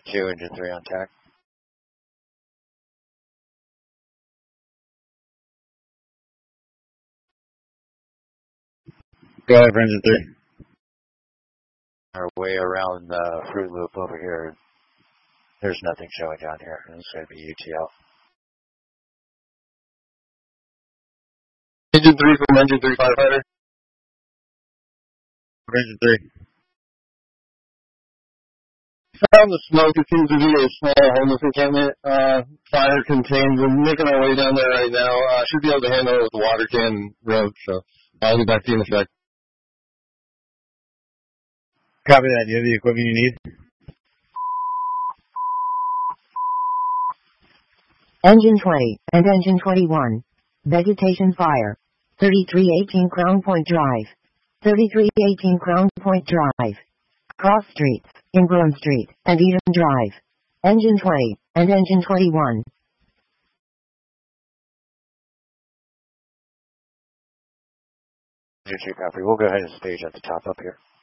2, engine 3 on tack. Go ahead for engine 3. Our way around the Fruit Loop over here. There's nothing showing down here. It's going to be UTL. Engine 3 from engine 3 firefighter. Engine 3. Found the smoke. It seems to be a small homeless encampment. Fire contained. We're making our way down there right now. Should be able to handle it with the water can road. So I'll be back to you in a sec. Copy that. Do you have the equipment you need? Engine 20 and engine 21. Vegetation fire. 3318 Crown Point Drive. 3318 Crown Point Drive. Cross streets, Ingram Street, and Eden Drive. Engine 20 and engine 21. Engine 2 copy. We'll go ahead and stage at the top up here.